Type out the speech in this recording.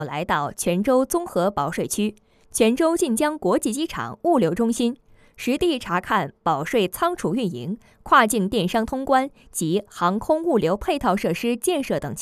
来到泉州综合保税区、泉州晋江国际机场物流中心，实地查看保税仓储运营、跨境电商通关及航空物流配套设施建设等情